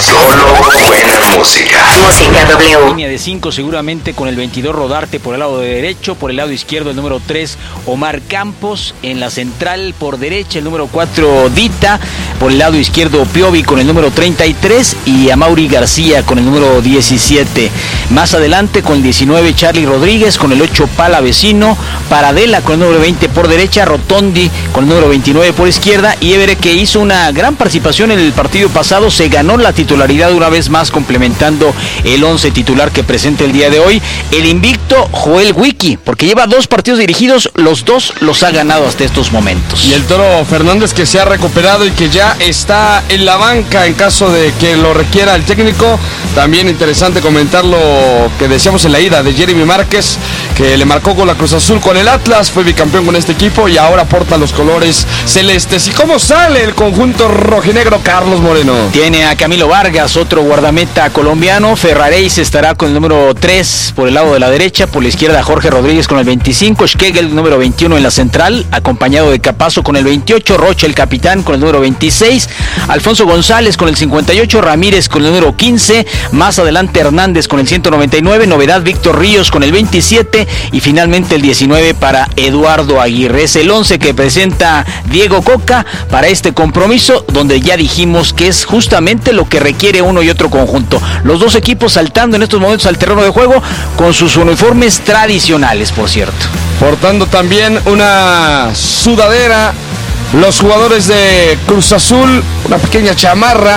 Solo buena música. Música W. Línea de 5 seguramente con el 22 Rodarte por el lado derecho, por el lado izquierdo el número 3 Omar Campos, en la central por derecha el número 4 Dita, por el lado izquierdo Piovi con el número 33 y Amaury García con el número 17. Más adelante con el 19 Charlie Rodríguez, con el 8 Pala Vecino, Paradela con el número 20 por derecha, Rotondi con el número 29 por izquierda y Évere, que hizo una gran participación en el partido pasado, se ganó la titularidad una vez más complementando el 11 titular que presenta el día de hoy. El invicto Joel Wiki, porque lleva 2 partidos dirigidos, los 2 los ha ganado hasta estos momentos. Y el Toro Fernández, que se ha recuperado y que ya está en la banca en caso de que lo requiera el técnico. También interesante comentar lo que decíamos en la ida de Jeremy Márquez, que le marcó con la Cruz Azul con el Atlas, fue bicampeón con este equipo y ahora porta los colores celestes. ¿Y cómo sale el conjunto rojinegro, Carlos Moreno? Tiene a Camilo Vargas, otro guardameta colombiano. Ferrareis estará con el número 3 por el lado de la derecha, por la izquierda Jorge Rodríguez con el 25, Schlegel número 21 en la central, acompañado de Capazo con el 28, Rocha el capitán con el número 26, Alfonso González con el 58, Ramírez con el número 15, más adelante Hernández con el 199, novedad Víctor Ríos con el 27 y finalmente el 19 para Eduardo Aguirre. Es el 11 que presenta Diego Coca para este compromiso, donde ya dijimos que es justamente lo que requiere uno y otro conjunto. Los dos equipos saltando en estos momentos al terreno de juego con sus uniformes tradicionales, por cierto. Portando también una sudadera los jugadores de Cruz Azul, una pequeña chamarra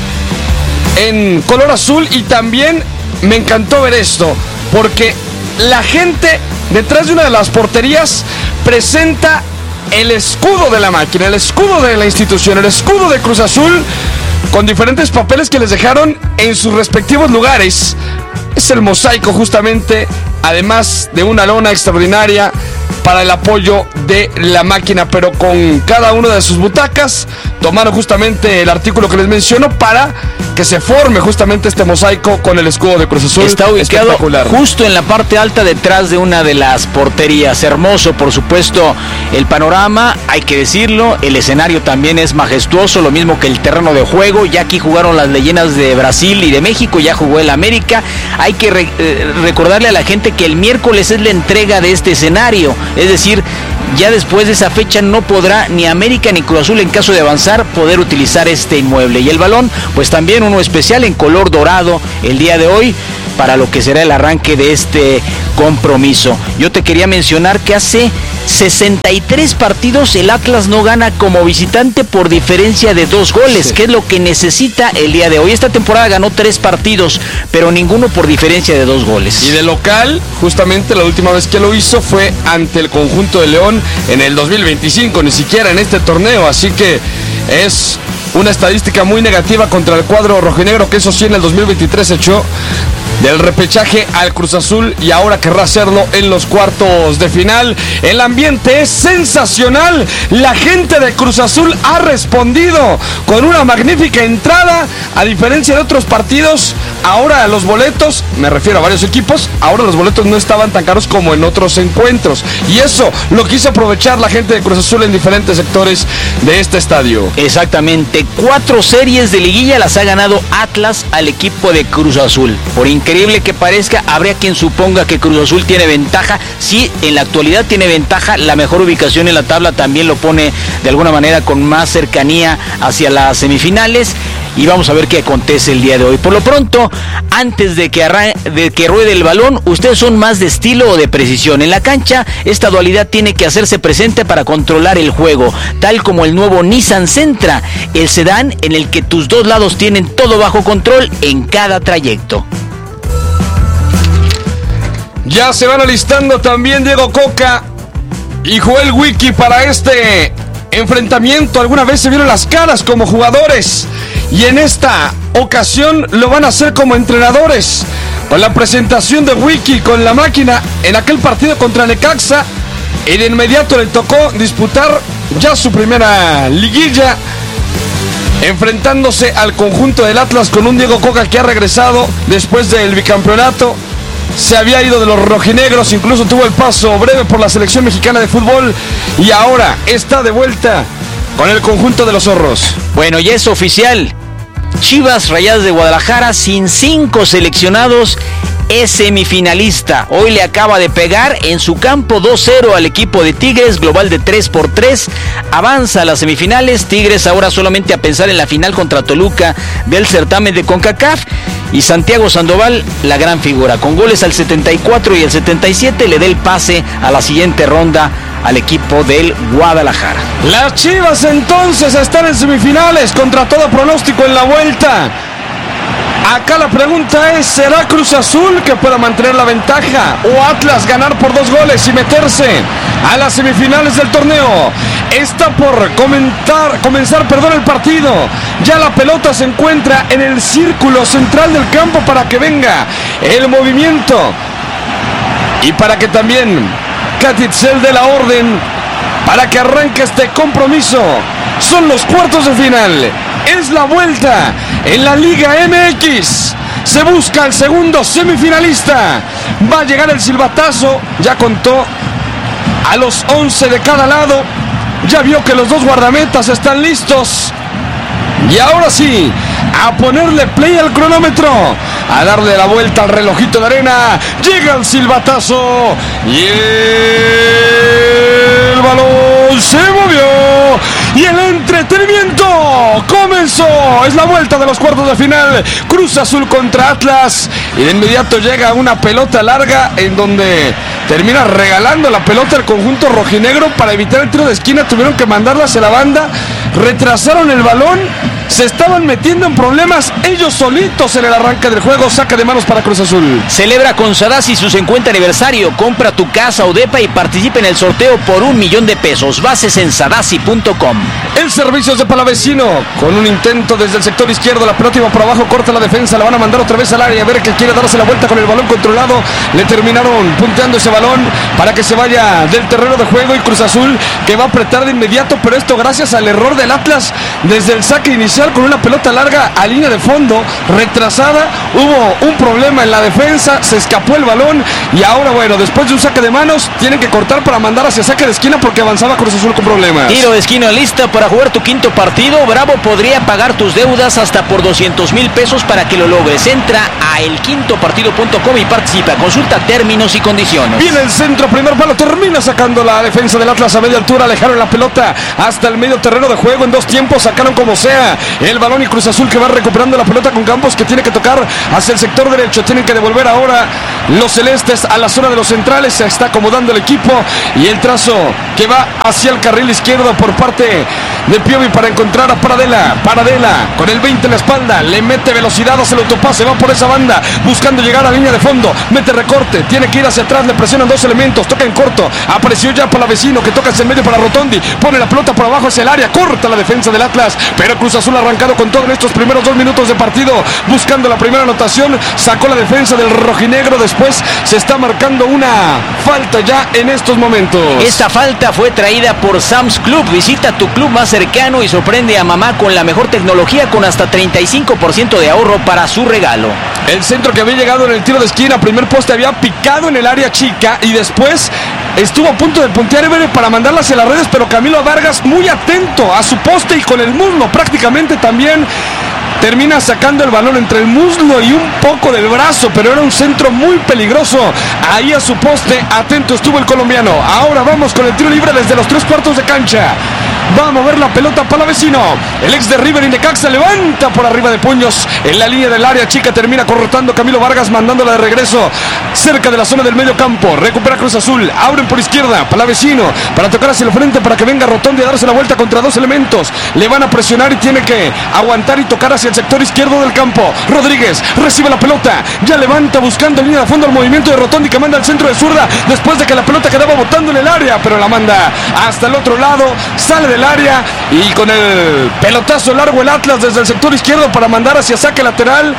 en color azul, y también me encantó ver esto, porque la gente detrás de una de las porterías presenta el escudo de la máquina, el escudo de la institución, el escudo de Cruz Azul, con diferentes papeles que les dejaron en sus respectivos lugares. Es el mosaico justamente, además de una lona extraordinaria para el apoyo de la máquina, pero con cada una de sus butacas tomaron justamente el artículo que les menciono para que se forme justamente este mosaico con el escudo de Cruz Azul. Está ubicado justo en la parte alta detrás de una de las porterías. Hermoso, por supuesto, el panorama, hay que decirlo. El escenario también es majestuoso, lo mismo que el terreno de juego. Ya aquí jugaron las leyendas de Brasil y de México, ya jugó el América. Hay que recordarle a la gente que el miércoles es la entrega de este escenario. Es decir, ya después de esa fecha no podrá ni América ni Cruz Azul, en caso de avanzar, poder utilizar este inmueble. Y el balón, pues también uno especial en color dorado el día de hoy, para lo que será el arranque de este compromiso. Yo te quería mencionar que hace 63 partidos el Atlas no gana como visitante por diferencia de 2 goles, sí, que es lo que necesita el día de hoy. Esta temporada ganó 3 partidos, pero ninguno por diferencia de 2 goles. Y de local, justamente la última vez que lo hizo fue ante el conjunto de León en el 2025, ni siquiera en este torneo, así que es una estadística muy negativa contra el cuadro rojinegro, que eso sí en el 2023 echó del repechaje al Cruz Azul y ahora querrá hacerlo en los cuartos de final. El ambiente es sensacional. La gente de Cruz Azul ha respondido con una magnífica entrada. A diferencia de otros partidos, ahora los boletos, me refiero a varios equipos, ahora los boletos no estaban tan caros como en otros encuentros. Y eso lo quiso aprovechar la gente de Cruz Azul en diferentes sectores de este estadio. Exactamente. 4 series de liguilla las ha ganado Atlas al equipo de Cruz Azul. Por increíble que parezca, habría quien suponga que Cruz Azul tiene ventaja. Sí, en la actualidad tiene ventaja. La mejor ubicación en la tabla también lo pone de alguna manera con más cercanía hacia las semifinales. Y vamos a ver qué acontece el día de hoy. Por lo pronto, antes de que ruede el balón, ustedes son más de estilo o de precisión. En la cancha, esta dualidad tiene que hacerse presente para controlar el juego, tal como el nuevo Nissan Sentra, el sedán en el que tus dos lados tienen todo bajo control en cada trayecto. Ya se van alistando también Diego Coca y Joel Wiki para este enfrentamiento. Alguna vez se vieron las caras como jugadores y en esta ocasión lo van a hacer como entrenadores. Con la presentación de Wiki con la máquina en aquel partido contra Necaxa, y de inmediato le tocó disputar ya su primera liguilla, enfrentándose al conjunto del Atlas con un Diego Coca que ha regresado después del bicampeonato. Se había ido de los rojinegros, incluso tuvo el paso breve por la selección mexicana de fútbol y ahora está de vuelta con el conjunto de los zorros. Bueno, ya es oficial. Chivas Rayadas de Guadalajara, sin 5 seleccionados, es semifinalista. Hoy le acaba de pegar en su campo 2-0 al equipo de Tigres, global de 3-3. Avanza a las semifinales. Tigres ahora solamente a pensar en la final contra Toluca del certamen de CONCACAF. Y Santiago Sandoval, la gran figura, con goles al 74 y el 77, le da el pase a la siguiente ronda al equipo del Guadalajara. Las Chivas entonces están en semifinales contra todo pronóstico en la vuelta. Acá la pregunta es, ¿será Cruz Azul que pueda mantener la ventaja o Atlas ganar por 2 goles y meterse a las semifinales del torneo? Está por comenzar el partido. Ya la pelota se encuentra en el círculo central del campo para que venga el movimiento y para que también Catitzel dé la orden para que arranque este compromiso. Son los cuartos de final. Es la vuelta en la Liga MX. Se busca el segundo semifinalista. Va a llegar el silbatazo. Ya contó a los 11 de cada lado. Ya vio que los 2 guardametas están listos. Y ahora sí, a ponerle play al cronómetro, a darle la vuelta al relojito de arena. Llega el silbatazo y el balón se movió y el entretenimiento comenzó. Es la vuelta de los cuartos de final. Cruz Azul contra Atlas y de inmediato llega una pelota larga en donde termina regalando la pelota al conjunto rojinegro. Para evitar el tiro de esquina tuvieron que mandarla hacia la banda, retrasaron el balón, se estaban metiendo en problemas ellos solitos en el arranque del juego. Saca de manos para Cruz Azul. Celebra con Sadasi su 50 aniversario. Compra tu casa o depa y participa en el sorteo por $1,000,000. Bases en sadasi.com. El servicio es de Palavecino. Con un intento desde el sector izquierdo, la pelota iba por abajo, corta la defensa, la van a mandar otra vez al área. A ver que quiere darse la vuelta con el balón controlado. Le terminaron punteando ese balón para que se vaya del terreno de juego. Y Cruz Azul que va a apretar de inmediato, pero esto gracias al error del Atlas desde el saque inicial con una pelota larga a línea de fondo, retrasada. Hubo un problema en la defensa, se escapó el balón y ahora, bueno, después de un saque de manos, tienen que cortar para mandar hacia saque de esquina porque avanzaba Cruz Azul con problemas. Tiro de esquina lista para jugar tu quinto partido. Bravo podría pagar tus deudas hasta por $200,000 para que lo logres. Entra a elquintopartido.com y participa. Consulta términos y condiciones. Viene el centro, primer palo, termina sacando la defensa del Atlas a media altura. Alejaron la pelota hasta el medio terreno de juego en 2 tiempos. Sacaron como sea el balón y Cruz Azul que va recuperando la pelota con Campos, que tiene que tocar hacia el sector derecho. Tienen que devolver ahora los celestes a la zona de los centrales. Se está acomodando el equipo y el trazo que va hacia el carril izquierdo por parte de Piovi para encontrar a Paradela. Paradela con el 20 en la espalda, le mete velocidad hacia el autopase, va por esa banda buscando llegar a la línea de fondo, mete recorte, tiene que ir hacia atrás, le presionan 2 elementos, toca en corto, apareció ya Palavecino que toca hacia el medio para Rotondi, pone la pelota por abajo hacia el área, corta la defensa del Atlas, pero Cruz Azul arrancado con todo en estos primeros 2 minutos de partido, buscando la primera anotación, sacó la defensa del rojinegro. Después se está marcando una falta ya en estos momentos. Esta falta fue traída por Sam's Club. Visita tu club más cercano y sorprende a mamá con la mejor tecnología, con hasta 35% de ahorro para su regalo. El centro que había llegado en el tiro de esquina, primer poste, había picado en el área chica y después estuvo a punto de puntear Évere para mandarla hacia las redes, pero Camilo Vargas, muy atento a su poste y con el muslo prácticamente también, termina sacando el balón entre el muslo y un poco del brazo, pero era un centro muy peligroso. Ahí a su poste, atento estuvo el colombiano. Ahora vamos con el tiro libre desde los 3 cuartos de cancha. Va a mover la pelota Palavecino. El ex de River y Necaxa levanta por arriba de puños en la línea del área chica. Termina corrotando Camilo Vargas, mandándola de regreso cerca de la zona del medio campo. Recupera Cruz Azul. Abren por izquierda. Palavecino para tocar hacia el frente para que venga Rotondi a darse la vuelta contra 2 elementos. Le van a presionar y tiene que aguantar y tocar hacia el sector izquierdo del campo. Rodríguez recibe la pelota. Ya levanta buscando en línea de fondo el movimiento de Rotondi que manda al centro de zurda después de que la pelota quedaba botando en el área, pero la manda hasta el otro lado. Sale del área y con el pelotazo largo el Atlas desde el sector izquierdo para mandar hacia saque lateral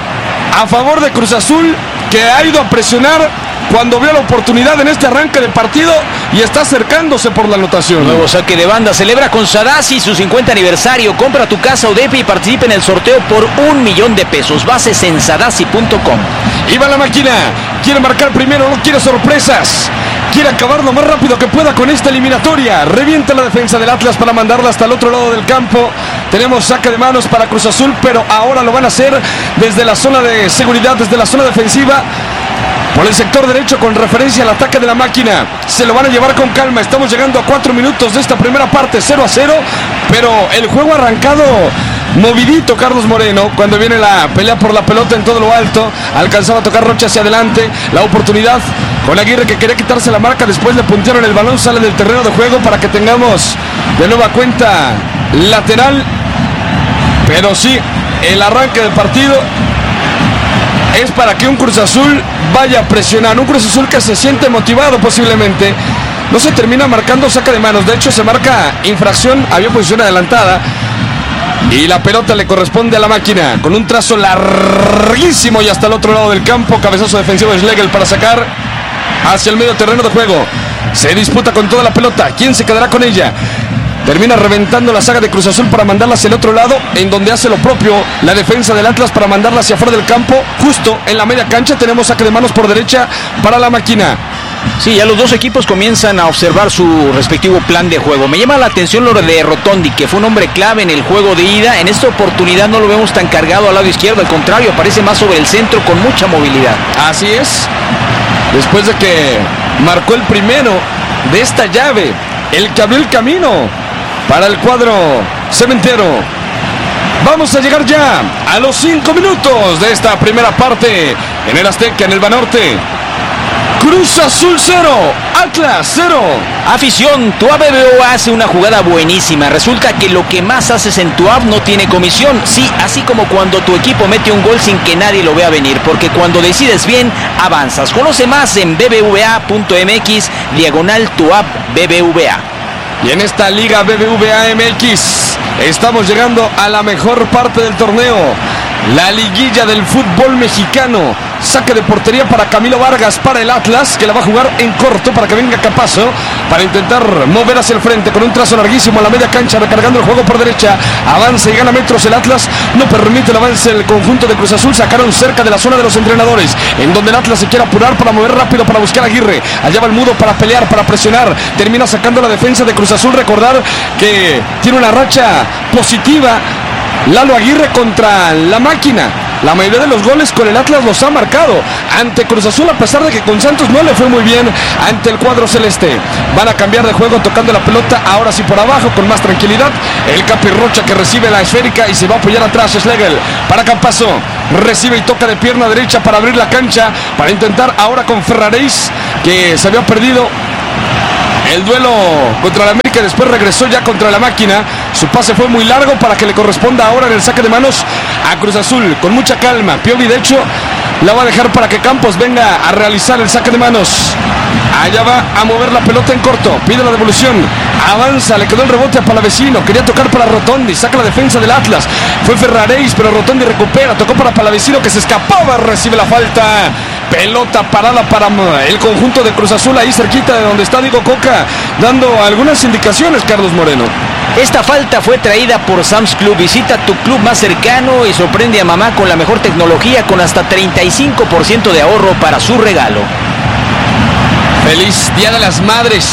a favor de Cruz Azul, que ha ido a presionar cuando vio la oportunidad en este arranque de partido y está acercándose por la anotación. Nuevo saque de banda, celebra con Sadasi su 50 aniversario. Compra tu casa o depa y participa en el sorteo por $1,000,000. Bases en sadasi.com. Y va la máquina, quiere marcar primero, no quiere sorpresas. Quiere acabar lo más rápido que pueda con esta eliminatoria. Revienta la defensa del Atlas para mandarla hasta el otro lado del campo. Tenemos saque de manos para Cruz Azul, pero ahora lo van a hacer desde la zona de seguridad, desde la zona defensiva, por el sector derecho con referencia al ataque de la máquina. Se lo van a llevar con calma. Estamos llegando a 4 minutos de esta primera parte, 0-0, pero el juego ha arrancado movidito, Carlos Moreno, cuando viene la pelea por la pelota en todo lo alto. Alcanzaba a tocar Rocha hacia adelante, la oportunidad con Aguirre que quería quitarse la marca, después le puntearon el balón, sale del terreno de juego para que tengamos de nueva cuenta lateral. Pero sí, el arranque del partido es para que un Cruz Azul vaya a presionar, un Cruz Azul que se siente motivado posiblemente. No se termina marcando saque de manos, de hecho se marca infracción, había posición adelantada y la pelota le corresponde a la máquina con un trazo larguísimo y hasta el otro lado del campo. Cabezazo defensivo de Schlegel para sacar hacia el medio terreno de juego. Se disputa con toda la pelota, ¿quién se quedará con ella? Termina reventando la saga de Cruz Azul para mandarla hacia el otro lado, en donde hace lo propio la defensa del Atlas para mandarla hacia afuera del campo. Justo en la media cancha tenemos saque de manos por derecha para la máquina. Sí, ya los dos equipos comienzan a observar su respectivo plan de juego. Me llama la atención lo de Rotondi, que fue un hombre clave en el juego de ida. En esta oportunidad no lo vemos tan cargado al lado izquierdo, al contrario, aparece más sobre el centro con mucha movilidad. Así es. Después de que marcó el primero de esta llave, el que abrió el camino para el cuadro cementero. Vamos a llegar ya a los 5 minutos de esta primera parte en el Azteca, en el Banorte. Cruz Azul 0, Atlas 0. Afición, TUAP BBVA hace una jugada buenísima. Resulta que lo que más haces en TUAP no tiene comisión. Sí, así como cuando tu equipo mete un gol sin que nadie lo vea venir. Porque cuando decides bien, avanzas. Conoce más en bbva.mx/TUAP BBVA. Y en esta Liga BBVA MX estamos llegando a la mejor parte del torneo, la liguilla del fútbol mexicano. Saque de portería para Camilo Vargas para el Atlas, que la va a jugar en corto para que venga Capazo, para intentar mover hacia el frente con un trazo larguísimo a la media cancha, recargando el juego por derecha. Avanza y gana metros el Atlas, no permite el avance del conjunto de Cruz Azul. Sacaron cerca de la zona de los entrenadores, en donde el Atlas se quiere apurar para mover rápido, para buscar a Aguirre. Allá va el Mudo para pelear, para presionar. Termina sacando la defensa de Cruz Azul. Recordar que tiene una racha positiva Lalo Aguirre contra la máquina. La mayoría de los goles con el Atlas los ha marcado ante Cruz Azul, a pesar de que con Santos no le fue muy bien ante el cuadro celeste. Van a cambiar de juego tocando la pelota, ahora sí por abajo, con más tranquilidad. El Capi Rocha que recibe la esférica y se va a apoyar atrás. Schlegel para Campazo, recibe y toca de pierna derecha para abrir la cancha, para intentar ahora con Ferraréis, que se había perdido el duelo contra la América, después regresó ya contra la máquina. Su pase fue muy largo para que le corresponda ahora en el saque de manos a Cruz Azul. Con mucha calma, Piovi de hecho la va a dejar para que Campos venga a realizar el saque de manos. Allá va a mover la pelota en corto, pide la devolución, avanza, le quedó el rebote a Palavecino, quería tocar para Rotondi, saca la defensa del Atlas, fue Ferraréis, pero Rotondi recupera, tocó para Palavecino que se escapaba, recibe la falta. Pelota parada para el conjunto de Cruz Azul, ahí cerquita de donde está Diego Coca, dando algunas indicaciones, Carlos Moreno. Esta falta fue traída por Sam's Club. Visita tu club más cercano y sorprende a mamá con la mejor tecnología, con hasta 35% de ahorro para su regalo. Feliz Día de las Madres.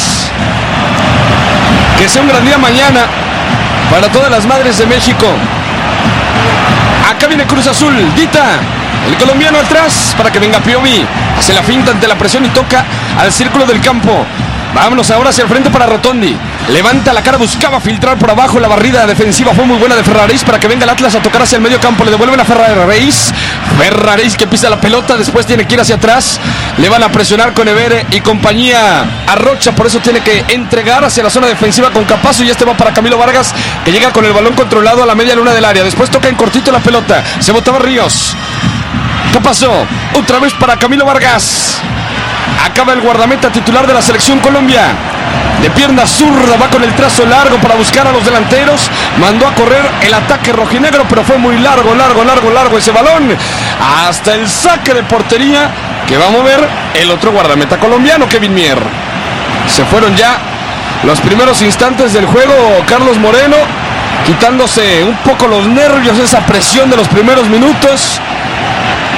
Que sea un gran día mañana para todas las madres de México. Acá viene Cruz Azul, Dita, el colombiano atrás para que venga Piovi. Hace la finta ante la presión y toca al círculo del campo. Vámonos ahora hacia el frente para Rotondi. Levanta la cara, buscaba filtrar por abajo. La barrida defensiva fue muy buena de Ferraréis para que venga el Atlas a tocar hacia el medio campo. Le devuelven a Ferraréis. Ferraréis que pisa la pelota, después tiene que ir hacia atrás. Le van a presionar con Evere y compañía a Rocha, por eso tiene que entregar hacia la zona defensiva con Capazo. Y este va para Camilo Vargas, que llega con el balón controlado a la media luna del área. Después toca en cortito la pelota, se botaba Ríos. Capazo, otra vez para Camilo Vargas. Acaba el guardameta titular de la selección Colombia. De pierna zurda va con el trazo largo para buscar a los delanteros. Mandó a correr el ataque rojinegro, pero fue muy largo ese balón. Hasta el saque de portería que va a mover el otro guardameta colombiano, Kevin Mier. Se fueron ya los primeros instantes del juego, Carlos Moreno, quitándose un poco los nervios, esa presión de los primeros minutos.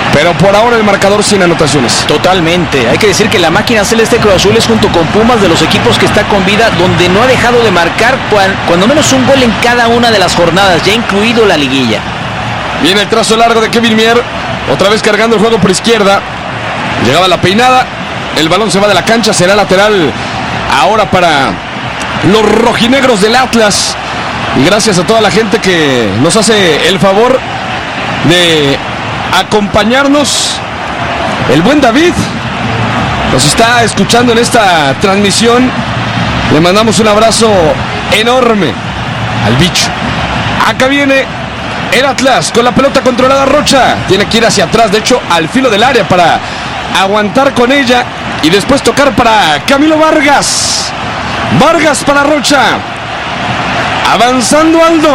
pero por ahora el marcador sin anotaciones. Totalmente. Hay que decir que la máquina celeste Cruz Azul es, junto con Pumas, de los equipos que está con vida, donde no ha dejado de marcar cuando menos un gol en cada una de las jornadas, ya incluido la liguilla. Viene el trazo largo de Kevin Mier, otra vez cargando el juego por izquierda. Llegaba la peinada, el balón se va de la cancha, será lateral ahora para los rojinegros del Atlas. Y gracias a toda la gente que nos hace el favor de acompañarnos. El buen David nos está escuchando en esta transmisión. Le mandamos un abrazo enorme al bicho. Acá viene el Atlas con la pelota controlada. Rocha tiene que ir hacia atrás, de hecho al filo del área, para aguantar con ella y después tocar para Camilo Vargas. Vargas para Rocha, avanzando Aldo,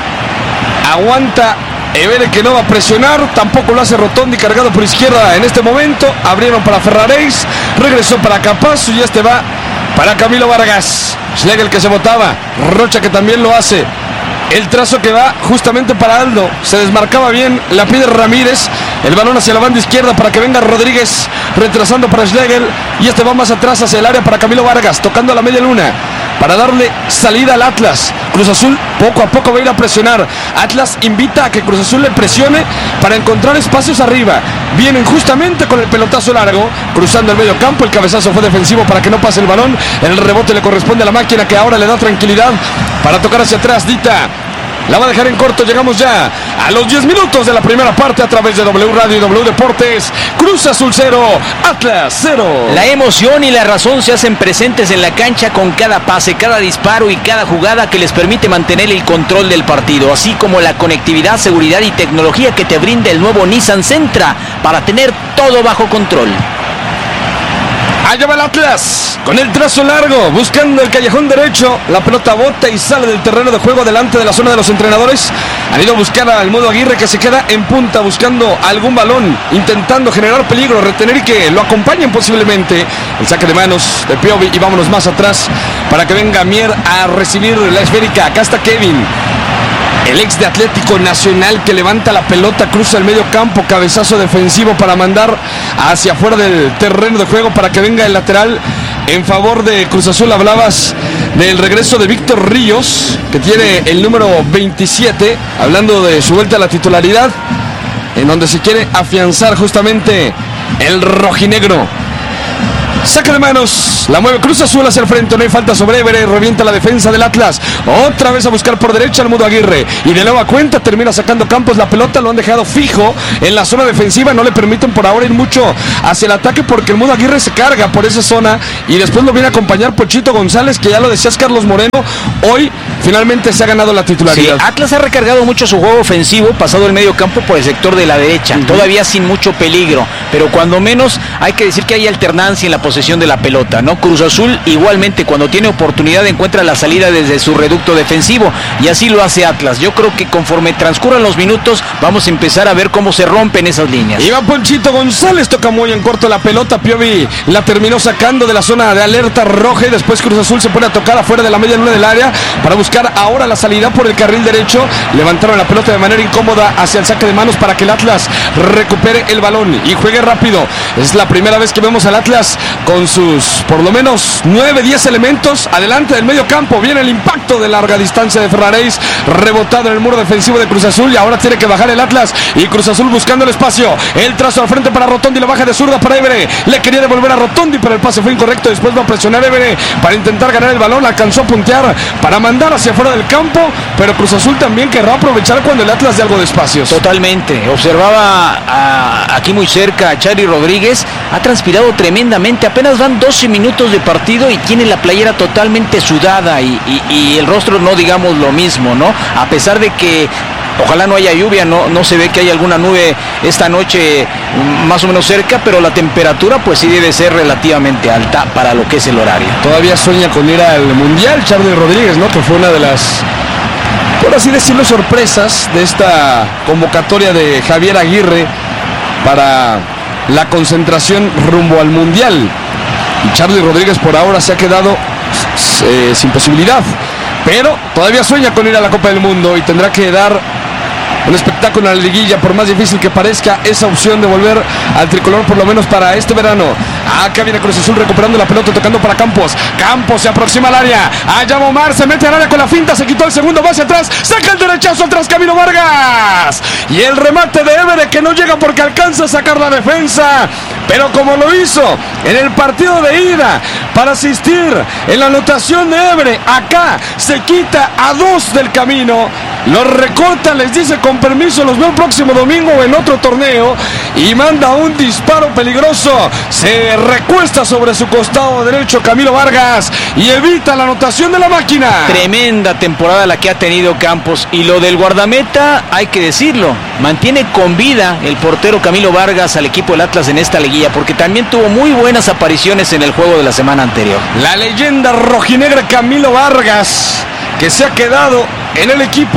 aguanta Evere, que no va a presionar, tampoco lo hace Rotondi, cargado por izquierda en este momento. Abrieron para Ferraréis, regresó para Capazo y este va para Camilo Vargas. Schlegel, que se botaba, Rocha, que también lo hace. El trazo que va justamente para Aldo, se desmarcaba bien, la pide Ramírez, el balón hacia la banda izquierda para que venga Rodríguez, retrasando para Schlegel, y este va más atrás hacia el área para Camilo Vargas, tocando a la media luna, para darle salida al Atlas. Cruz Azul poco a poco va a ir a presionar. Atlas invita a que Cruz Azul le presione para encontrar espacios arriba. Vienen justamente con el pelotazo largo, cruzando el medio campo. El cabezazo fue defensivo para que no pase el balón. El rebote le corresponde a la máquina, que ahora le da tranquilidad para tocar hacia atrás. Dita la va a dejar en corto. Llegamos ya a los 10 minutos de la primera parte a través de W Radio y W Deportes. Cruz Azul 0, Atlas 0. La emoción y la razón se hacen presentes en la cancha con cada pase, cada disparo y cada jugada que les permite mantener el control del partido, así como la conectividad, seguridad y tecnología que te brinda el nuevo Nissan Sentra para tener todo bajo control. Allá va el Atlas, con el trazo largo, buscando el callejón derecho. La pelota bota y sale del terreno de juego delante de la zona de los entrenadores. Han ido a buscar al Mudo Aguirre, que se queda en punta buscando algún balón, intentando generar peligro, retener y que lo acompañen posiblemente. El saque de manos de Piovi, y vámonos más atrás para que venga Mier a recibir la esférica. Acá está Kevin, el ex de Atlético Nacional, que levanta la pelota, cruza el medio campo, cabezazo defensivo para mandar hacia afuera del terreno de juego para que venga el lateral en favor de Cruz Azul. Hablabas del regreso de Víctor Ríos, que tiene el número 27, hablando de su vuelta a la titularidad, en donde se quiere afianzar justamente el rojinegro. Saca de manos, la mueve Cruz Azul hacia el frente, no hay falta sobre Evere, revienta la defensa del Atlas, otra vez a buscar por derecha al Mudo Aguirre, y de nueva cuenta termina sacando Campos la pelota. Lo han dejado fijo en la zona defensiva, no le permiten por ahora ir mucho hacia el ataque, porque el Mudo Aguirre se carga por esa zona, y después lo viene a acompañar Pochito González, que ya lo decías, Carlos Moreno, hoy finalmente se ha ganado la titularidad. Sí, Atlas ha recargado mucho su juego ofensivo, pasado el medio campo por el sector de la derecha, todavía sin mucho peligro, pero cuando menos hay que decir que hay alternancia en la posesión de la pelota, ¿no? Cruz Azul igualmente, cuando tiene oportunidad, encuentra la salida desde su reducto defensivo, y así lo hace Atlas. Yo creo que conforme transcurran los minutos vamos a empezar a ver cómo se rompen esas líneas. Iba Ponchito González, toca muy en corto la pelota. Piovi la terminó sacando de la zona de alerta roja, y después Cruz Azul se pone a tocar afuera de la media luna del área para buscar ahora la salida por el carril derecho. Levantaron la pelota de manera incómoda hacia el saque de manos para que el Atlas recupere el balón y juegue rápido. Es la primera vez que vemos al Atlas con sus por lo menos 9-10 elementos adelante del medio campo. Viene el impacto de larga distancia de Ferraréis, rebotado en el muro defensivo de Cruz Azul, y ahora tiene que bajar el Atlas, y Cruz Azul buscando el espacio. El trazo al frente para Rotondi, la baja de zurda para Evere, le quería devolver a Rotondi, pero el pase fue incorrecto. Después va a presionar Evere para intentar ganar el balón, alcanzó a puntear para mandar hacia afuera del campo, pero Cruz Azul también querrá aprovechar cuando el Atlas de algo de espacios. Totalmente, observaba aquí muy cerca a Chari Rodríguez, ha transpirado tremendamente, apenas van 12 minutos de partido y tiene la playera totalmente sudada y el rostro, no digamos lo mismo, ¿no? A pesar de que ojalá no haya lluvia, no se ve que hay alguna nube esta noche más o menos cerca, pero la temperatura pues sí debe ser relativamente alta para lo que es el horario. Todavía sueña con ir al Mundial Charly Rodríguez, ¿no? Que fue una de las, por así decirlo, sorpresas de esta convocatoria de Javier Aguirre para la concentración rumbo al Mundial. Y Charly Rodríguez por ahora se ha quedado sin posibilidad, pero todavía sueña con ir a la Copa del Mundo y tendrá que dar un espectáculo en la liguilla, por más difícil que parezca esa opción de volver al tricolor, por lo menos para este verano. Acá viene Cruz Azul recuperando la pelota, tocando para Campos. Campos se aproxima al área. Allá Omar se mete al área con la finta, se quitó el segundo, va hacia atrás, saca el derechazo atrás Camilo Vargas. Y el remate de Évere que no llega porque alcanza a sacar la defensa. Pero como lo hizo en el partido de ida para asistir en la anotación de Évere, acá se quita a 2 del camino. Los recorta, les dice con permiso, los veo el próximo domingo en otro torneo, y manda un disparo peligroso. Se recuesta sobre su costado derecho Camilo Vargas y evita la anotación de la máquina. Tremenda temporada la que ha tenido Campos, y lo del guardameta, hay que decirlo, mantiene con vida el portero Camilo Vargas al equipo del Atlas en esta liguilla, porque también tuvo muy buenas apariciones en el juego de la semana anterior. La leyenda rojinegra Camilo Vargas, que se ha quedado en el equipo.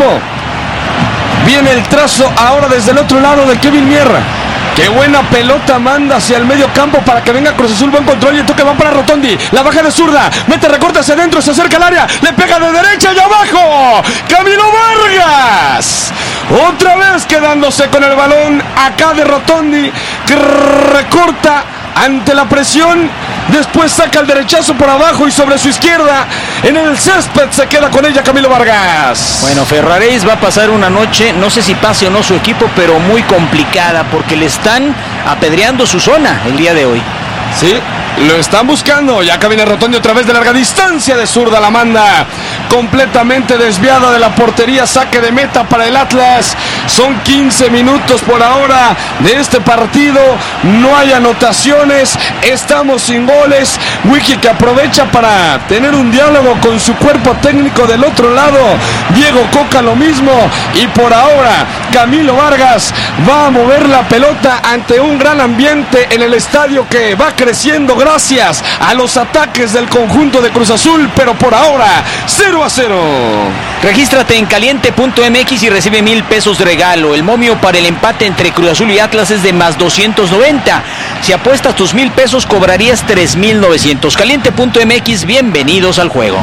Viene el trazo ahora desde el otro lado de Kevin Mier. Qué buena pelota manda hacia el medio campo para que venga Cruz Azul, buen control, y el toque va para Rotondi, la baja de zurda, mete recorte hacia adentro, se acerca al área, le pega de derecha y abajo, Camilo Vargas, otra vez quedándose con el balón acá de Rotondi, que recorta ante la presión, después saca el derechazo por abajo y sobre su izquierda, en el césped se queda con ella Camilo Vargas. Bueno, Ferraréis va a pasar una noche, no sé si pase o no su equipo, pero muy complicada, porque le están apedreando su zona el día de hoy. Sí, lo están buscando. Y acá viene Rotondi otra vez de larga distancia, de zurda la manda, completamente desviada de la portería, saque de meta para el Atlas. Son 15 minutos por ahora de este partido, no hay anotaciones, estamos sin goles. Wiki que aprovecha para tener un diálogo con su cuerpo técnico del otro lado, Diego Coca lo mismo, y por ahora Camilo Vargas va a mover la pelota ante un gran ambiente en el estadio que va creciendo gracias a los ataques del conjunto de Cruz Azul, pero por ahora 0-0. Regístrate en caliente.mx y recibe 1,000 pesos de regalo. El momio para el empate entre Cruz Azul y Atlas es de más 290. Si apuestas tus 1,000 pesos cobrarías 3,900. Caliente.mx, bienvenidos al juego.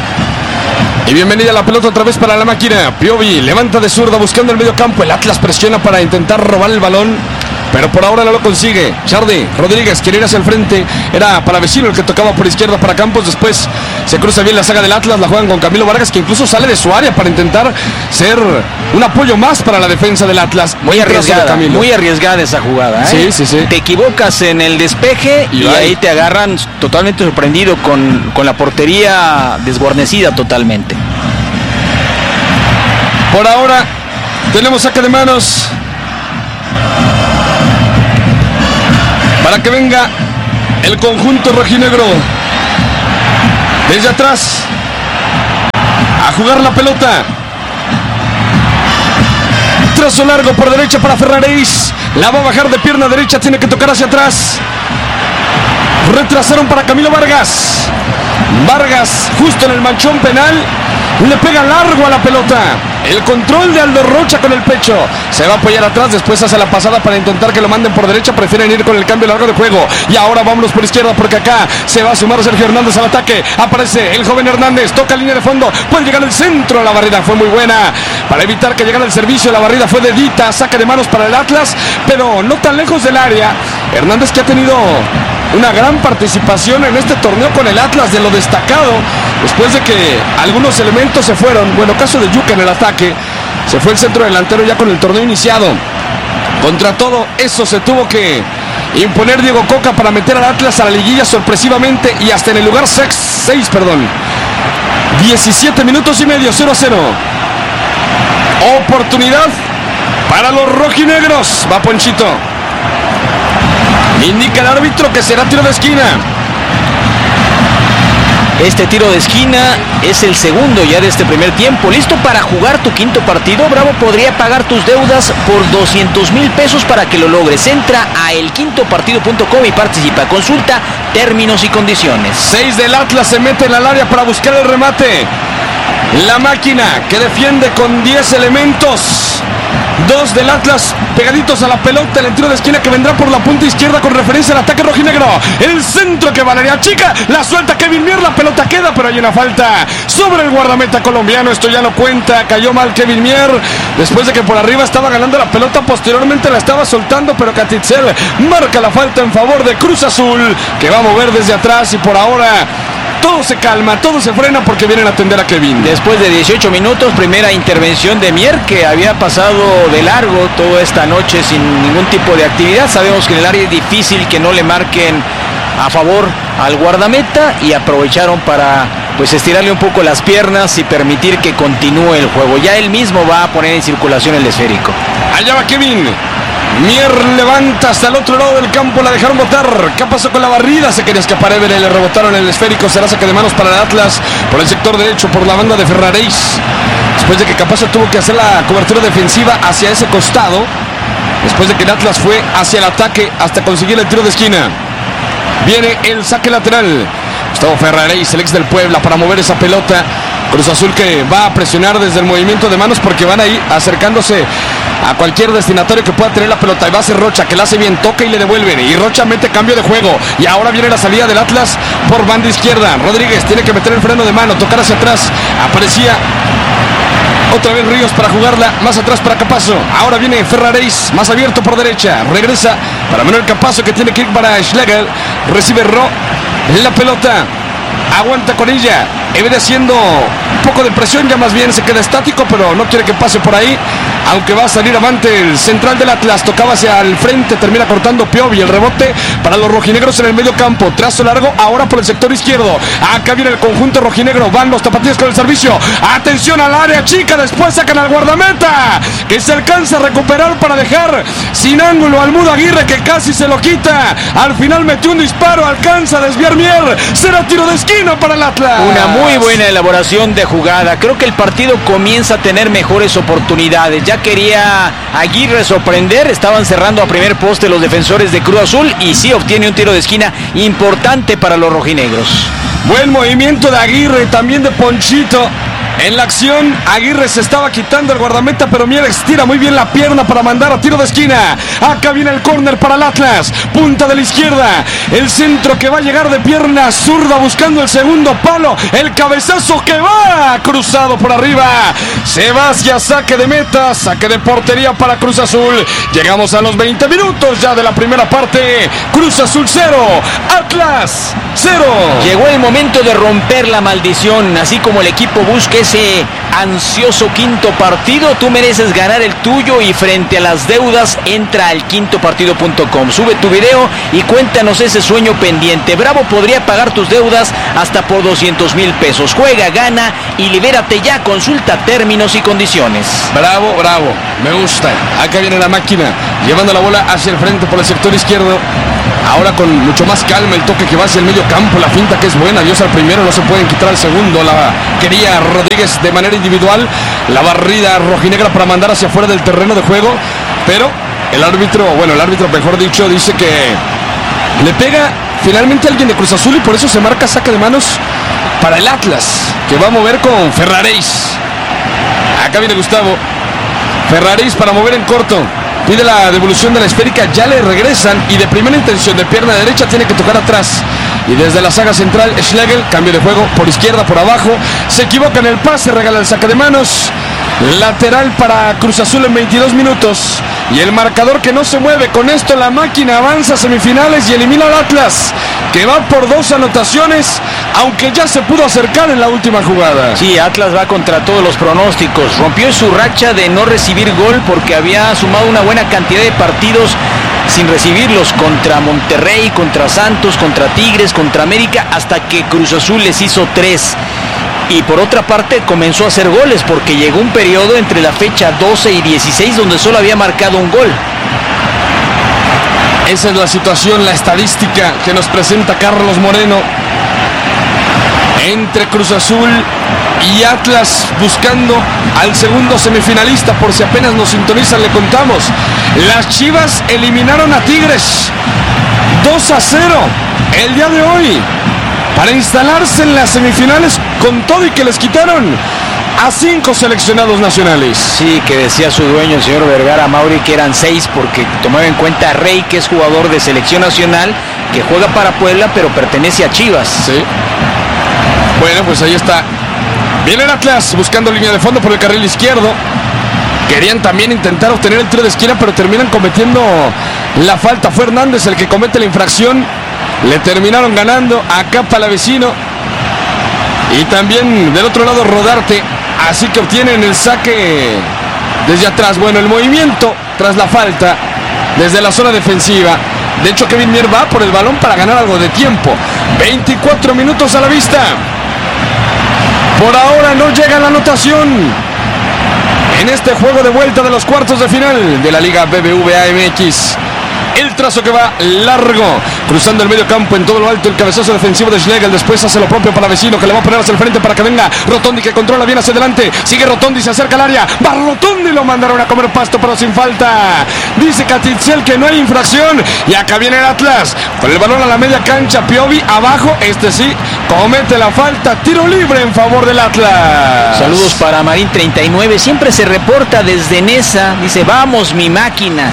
Y bienvenida la pelota otra vez para la máquina. Piovi levanta de zurda buscando el medio campo. El Atlas presiona para intentar robar el balón, pero por ahora no lo consigue. Chardy Rodríguez quiere ir hacia el frente. Era para Vecino el que tocaba por izquierda para Campos. Después se cruza bien la saga del Atlas. La juegan con Camilo Vargas, que incluso sale de su área para intentar ser un apoyo más para la defensa del Atlas. Muy arriesgada esa jugada, ¿eh? Sí. Te equivocas en el despeje y ahí te agarran totalmente sorprendido con la portería desguarnecida totalmente. Por ahora tenemos saque de manos para que venga el conjunto rojinegro desde atrás a jugar la pelota. Trazo largo por derecha para Ferraréis, la va a bajar de pierna derecha, tiene que tocar hacia atrás. Retrasaron para Camilo Vargas. Vargas justo en el manchón penal, le pega largo a la pelota. El control de Aldo Rocha con el pecho. Se va a apoyar atrás, después hace la pasada para intentar que lo manden por derecha. Prefieren ir con el cambio largo de juego. Y ahora vámonos por izquierda porque acá se va a sumar Sergio Hernández al ataque. Aparece el joven Hernández, toca línea de fondo. Puede llegar al centro, la barrida fue muy buena. Para evitar que llegara el servicio, la barrida fue de Dita. Saque de manos para el Atlas, pero no tan lejos del área. Hernández, que ha tenido una gran participación en este torneo con el Atlas, de lo destacado, después de que algunos elementos se fueron. Bueno, caso de Yuca en el ataque, se fue el centro delantero ya con el torneo iniciado. Contra todo eso se tuvo que imponer Diego Coca para meter al Atlas a la liguilla sorpresivamente, y hasta en el lugar 17 minutos y medio, 0-0. Oportunidad para los rojinegros. Va Ponchito. Indica el árbitro que será tiro de esquina. Este tiro de esquina es el segundo ya de este primer tiempo. ¿Listo para jugar tu quinto partido? Bravo podría pagar tus deudas por 200,000 pesos para que lo logres. Entra a elquintopartido.com y participa. Consulta términos y condiciones. 6 del Atlas se meten al área para buscar el remate. La máquina que defiende con 10 elementos. Dos del Atlas pegaditos a la pelota. El tiro de esquina que vendrá por la punta izquierda con referencia al ataque rojinegro. El centro que Valeria chica, la suelta Kevin Mier, la pelota queda, pero hay una falta sobre el guardameta colombiano. Esto ya no cuenta, cayó mal Kevin Mier después de que por arriba estaba ganando la pelota, posteriormente la estaba soltando, pero Catitzel marca la falta en favor de Cruz Azul, que va a mover desde atrás y por ahora todo se calma, todo se frena porque vienen a atender a Kevin. Después de 18 minutos, primera intervención de Mier, que había pasado de largo toda esta noche sin ningún tipo de actividad. Sabemos que en el área es difícil que no le marquen a favor al guardameta y aprovecharon para pues estirarle un poco las piernas y permitir que continúe el juego. Ya él mismo va a poner en circulación el esférico. Allá va Kevin. Mier levanta hasta el otro lado del campo, la dejaron botar. ¿Qué pasó con la barrida? Se quería escapar Évere, le rebotaron el esférico. Será saque de manos para el Atlas por el sector derecho, por la banda de Ferraréis. Después de que Capazo tuvo que hacer la cobertura defensiva hacia ese costado, después de que el Atlas fue hacia el ataque hasta conseguir el tiro de esquina. Viene el saque lateral. Gustavo Ferraréis, el ex del Puebla, para mover esa pelota. Cruz Azul que va a presionar desde el movimiento de manos porque van ahí acercándose a cualquier destinatario que pueda tener la pelota. Y va a ser Rocha, que la hace bien, toca y le devuelven. Y Rocha mete cambio de juego. Y ahora viene la salida del Atlas por banda izquierda. Rodríguez tiene que meter el freno de mano, tocar hacia atrás. Aparecía otra vez Ríos para jugarla más atrás para Capazo. Ahora viene Ferraréis, más abierto por derecha. Regresa para Manuel Capazo, que tiene que ir para Schlegel. Recibe la pelota. Aguanta con ella. Évere haciendo un poco de presión, ya más bien se queda estático, pero no quiere que pase por ahí. Aunque va a salir avante el central del Atlas. Tocaba hacia el frente, termina cortando Piovi. El rebote para los rojinegros en el medio campo. Trazo largo ahora por el sector izquierdo. Acá viene el conjunto rojinegro. Van los tapatíos con el servicio. Atención al área chica. Después sacan al guardameta, que se alcanza a recuperar para dejar sin ángulo al Mudo Aguirre, que casi se lo quita. Al final metió un disparo. Alcanza a desviar Mier. Será tiro de esquina para el Atlas. Una muy buena elaboración de jugada. Creo que el partido comienza a tener mejores oportunidades. Ya quería Aguirre sorprender. Estaban cerrando a primer poste los defensores de Cruz Azul y sí obtiene un tiro de esquina importante para los rojinegros. Buen movimiento de Aguirre, también de Ponchito. En la acción, Aguirre se estaba quitando el guardameta, pero Mier estira muy bien la pierna para mandar a tiro de esquina. Acá viene el córner para el Atlas, punta de la izquierda. El centro que va a llegar de pierna zurda buscando el segundo palo. El cabezazo que va cruzado por arriba. Se va hacia saque de meta, saque de portería para Cruz Azul. Llegamos a los 20 minutos ya de la primera parte. Cruz Azul 0, Atlas 0. Llegó el momento de romper la maldición. Así como el equipo busca ese ansioso quinto partido, tú mereces ganar el tuyo y frente a las deudas entra al quintopartido.com, sube tu video y cuéntanos ese sueño pendiente. Bravo podría pagar tus deudas hasta por 200,000 pesos. Juega, gana y libérate ya. Consulta términos y condiciones. Bravo, bravo, me gusta. Acá viene la máquina llevando la bola hacia el frente por el sector izquierdo. Ahora con mucho más calma el toque que va hacia el medio campo, la finta que es buena, Dios al primero, no se pueden quitar al segundo. La quería Rodríguez de manera individual, la barrida rojinegra para mandar hacia afuera del terreno de juego, pero el árbitro mejor dicho, dice que le pega finalmente a alguien de Cruz Azul y por eso se marca saque de manos para el Atlas, que va a mover con Ferraréis. Acá viene Gustavo Ferraréis para mover en corto. Pide la devolución de la esférica, ya le regresan y de primera intención de pierna derecha tiene que tocar atrás. Y desde la saga central, Schlegel, cambio de juego por izquierda, por abajo. Se equivoca en el pase, regala el saque de manos. Lateral para Cruz Azul en 22 minutos. Y el marcador que no se mueve. Con esto la máquina avanza a semifinales y elimina al Atlas, que va por 2 anotaciones, aunque ya se pudo acercar en la última jugada. Sí, Atlas va contra todos los pronósticos. Rompió su racha de no recibir gol porque había sumado una buena cantidad de partidos sin recibirlos contra Monterrey, contra Santos, contra Tigres, contra América, hasta que Cruz Azul les hizo 3. Y por otra parte comenzó a hacer goles porque llegó un periodo entre la fecha 12 y 16 donde solo había marcado un gol. Esa es la situación, la estadística que nos presenta Carlos Moreno. Entre Cruz Azul y Atlas buscando al segundo semifinalista. Por si apenas nos sintonizan, le contamos. Las Chivas eliminaron a Tigres 2-0 el día de hoy para instalarse en las semifinales con todo y que les quitaron a 5 seleccionados nacionales. Sí, que decía su dueño, el señor Vergara Mauri, que eran 6 porque tomaba en cuenta a Rey, que es jugador de selección nacional, que juega para Puebla, pero pertenece a Chivas. Sí. Bueno, pues ahí está. Viene el Atlas buscando línea de fondo por el carril izquierdo. Querían también intentar obtener el tiro de esquina, pero terminan cometiendo la falta. Fue Hernández el que comete la infracción. Le terminaron ganando acá Palavecino. Y también del otro lado Rodarte. Así que obtienen el saque desde atrás. Bueno, el movimiento tras la falta desde la zona defensiva. De hecho, Kevin Mier va por el balón para ganar algo de tiempo. 24 minutos a la vista. Por ahora no llega la anotación en este juego de vuelta de los cuartos de final de la Liga BBVA MX. El trazo que va largo, cruzando el medio campo en todo lo alto, el cabezazo defensivo de Schlegel. Después hace lo propio para Vecino, que le va a poner hacia el frente para que venga Rotondi, que controla bien hacia adelante. Sigue Rotondi, se acerca al área. Va Rotondi, lo mandaron a comer pasto, pero sin falta. Dice Catitzel que no hay infracción. Y acá viene el Atlas con el balón a la media cancha. Piovi abajo, este sí comete la falta. Tiro libre en favor del Atlas. Saludos para Marín 39, siempre se reporta desde Nesa. Dice, vamos mi máquina.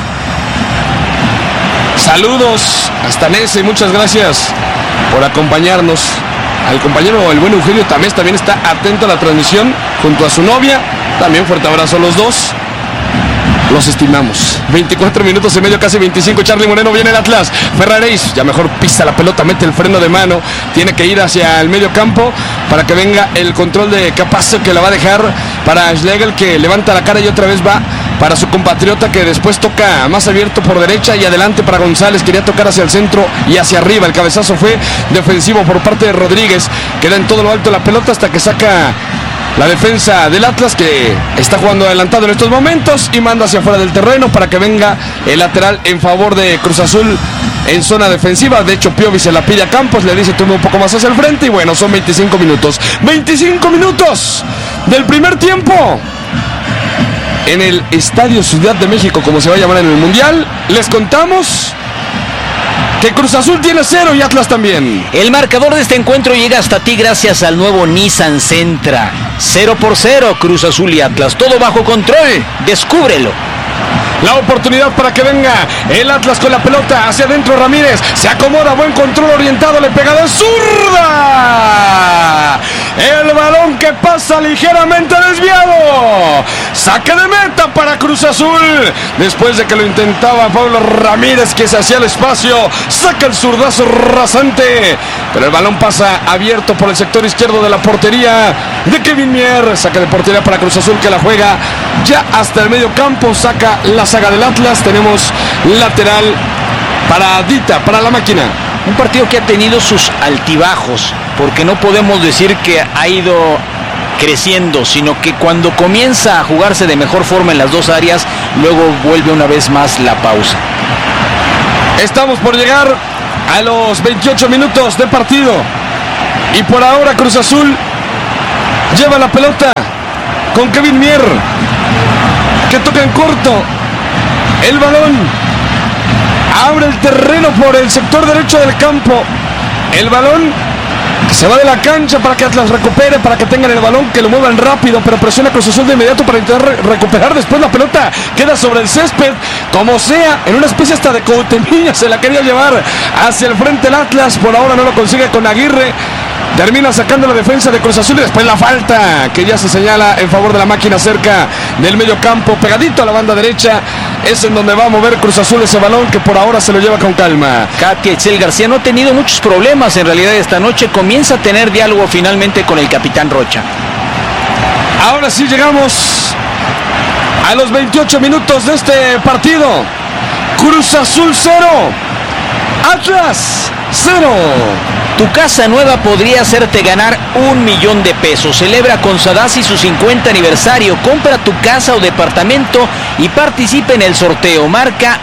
Saludos hasta Nese, muchas gracias por acompañarnos. Al compañero, el buen Eugenio Tamés, también está atento a la transmisión junto a su novia. También fuerte abrazo a los dos. Los estimamos. 24 minutos y medio, casi 25. Charly Moreno, viene el Atlas. Ferraréis, ya mejor pisa la pelota, mete el freno de mano. Tiene que ir hacia el medio campo para que venga el control de Capazo, que la va a dejar para Schlegel, que levanta la cara y otra vez va para su compatriota, que después toca más abierto por derecha y adelante para González. Quería tocar hacia el centro y hacia arriba. El cabezazo fue defensivo por parte de Rodríguez. Queda en todo lo alto la pelota hasta que saca la defensa del Atlas, que está jugando adelantado en estos momentos, y manda hacia afuera del terreno para que venga el lateral en favor de Cruz Azul en zona defensiva. De hecho, Piovi se la pide a Campos, le dice tome un poco más hacia el frente, y bueno, son 25 minutos. 25 minutos del primer tiempo en el Estadio Ciudad de México, como se va a llamar en el Mundial. Les contamos que Cruz Azul tiene 0 y Atlas también. El marcador de este encuentro llega hasta ti gracias al nuevo Nissan Sentra. 0-0, Cruz Azul y Atlas. Todo bajo control. Descúbrelo. La oportunidad para que venga el Atlas con la pelota hacia adentro. Ramírez se acomoda, buen control orientado, le pega de zurda. El balón que pasa ligeramente desviado. Saque de meta para Cruz Azul. Después de que lo intentaba Pablo Ramírez, que se hacía el espacio, saca el zurdazo rasante. Pero el balón pasa abierto por el sector izquierdo de la portería de Kevin Mier. Saca de portería para Cruz Azul, que la juega ya hasta el medio campo. Saca la saga del Atlas. Tenemos lateral para Dita, para la máquina. Un partido que ha tenido sus altibajos, porque no podemos decir que ha ido creciendo, sino que cuando comienza a jugarse de mejor forma en las dos áreas, luego vuelve una vez más la pausa. Estamos por llegar a los 28 minutos de partido, y por ahora Cruz Azul lleva la pelota con Kevin Mier, que toca en corto. El balón abre el terreno por el sector derecho del campo. El balón se va de la cancha para que Atlas recupere, para que tengan el balón, que lo muevan rápido, pero presiona Cruz Azul de inmediato para intentar recuperar. Después la pelota queda sobre el césped, como sea, en una especie hasta de coutemilla. Se la quería llevar hacia el frente el Atlas. Por ahora no lo consigue con Aguirre. Termina sacando la defensa de Cruz Azul, y después la falta que ya se señala en favor de la máquina cerca del medio campo, pegadito a la banda derecha. Es en donde va a mover Cruz Azul ese balón, que por ahora se lo lleva con calma. Katia Itzel García no ha tenido muchos problemas en realidad esta noche. Comienza a tener diálogo finalmente con el capitán Rocha. Ahora sí llegamos a los 28 minutos de este partido. Cruz Azul 0, Atlas 0. Tu casa nueva podría hacerte ganar $1,000,000. Celebra con Sadasi su 50 aniversario. Compra tu casa o departamento y participa en el sorteo. Marca